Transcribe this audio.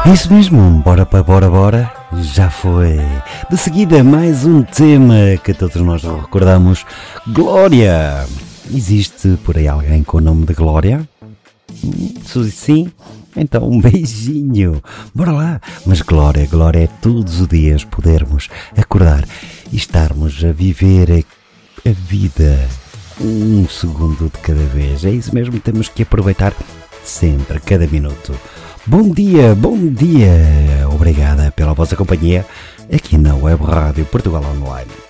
Isso mesmo, bora, já foi. De seguida, mais um tema que todos nós recordamos: Glória. Existe por aí alguém com o nome de Glória? Se sim, então um beijinho. Bora lá. Mas Glória é todos os dias podermos acordar e estarmos a viver a vida um segundo de cada vez. É isso mesmo, temos que aproveitar sempre, cada minuto. Bom dia. Obrigada pela vossa companhia aqui na Web Rádio Portugal Online.